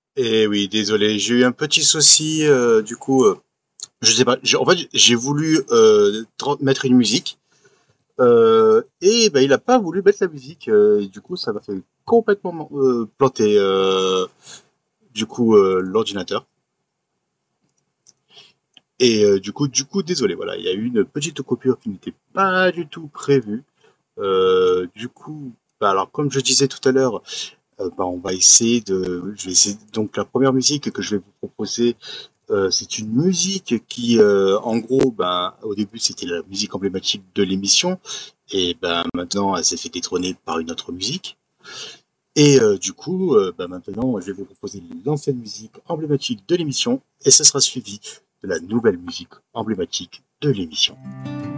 Et oui, désolé, j'ai eu un petit souci, du coup, je sais pas, en fait, j'ai voulu mettre une musique, et ben, il a pas voulu mettre la musique, et du coup, ça m'a fait complètement planter, du coup, l'ordinateur. Et du coup, désolé, voilà, il y a eu une petite coupure qui n'était pas du tout prévue. Du coup, bah, alors comme je disais tout à l'heure, bah, je vais essayer, donc la première musique que je vais vous proposer, c'est une musique qui, en gros, ben, au début, c'était la musique emblématique de l'émission, et ben maintenant, elle s'est fait détrôner par une autre musique. Et du coup, ben, maintenant, je vais vous proposer l'ancienne musique emblématique de l'émission, et ce sera suivi de la nouvelle musique emblématique de l'émission.